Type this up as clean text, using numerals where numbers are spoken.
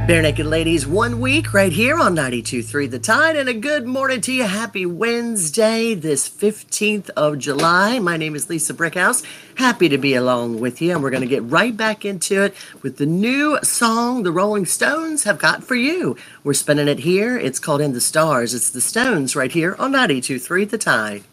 Bare Naked Ladies, 1 week right here on 92.3 The Tide, and a good morning to you. Happy Wednesday, this 15th of July. My name is Lisa Brickhouse. Happy to be along with you, and we're going to get right back into it with the new song the Rolling Stones have got for you. We're spinning it here. It's called In the Stars. It's the Stones right here on 92.3 The Tide.